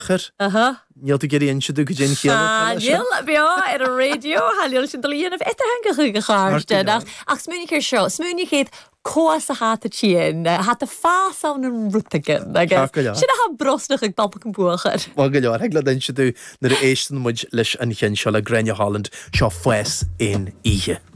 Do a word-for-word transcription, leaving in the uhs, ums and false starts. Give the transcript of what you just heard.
Chur? Aha. Níl tú géirí inse tú go dé chéal? Níl beo ar a radio halíil sin dolíanamh ite hanga chu go cháiste nach ach smúnig ar seo smúnig chéad cóas a háta tíon hat a fásáin an rutagan sin a ha brosnach ag balpa an buachar. Má go leor heag le inse tú nar a éistan muid leis an chin seo le Grenne Holland seo fues in ihe.